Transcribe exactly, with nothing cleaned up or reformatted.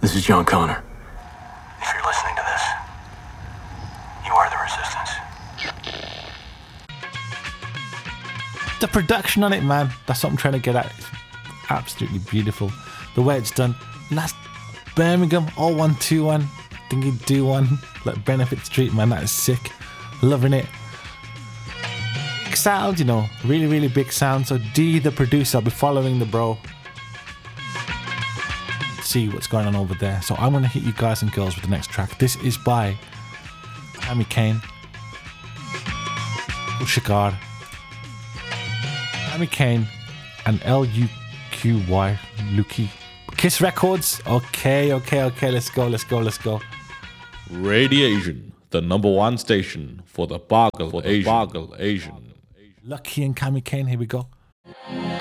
This is John Connor. If you're listening to this, you are the resistance. The production on it, man, that's what I'm trying to get at. It's absolutely beautiful. The way it's done. And that's Birmingham, oh one two one. Thingy do one. Like Benefit Street, man, that is sick. Loving it. Big sound, you know, really, really big sound. So D, the producer, I'll be following the bro. See what's going on over there. So I'm going to hit you guys and girls with the next track. This is by Cami Kane, Ushikar, Cami Kane, and L U Q Y, Luki. Kiss Records. Okay, okay, okay. Let's go, let's go, let's go. Radiation, the number one station for the Bargle Asian. Bargle Asian. Lucky and Cami Kane, here we go.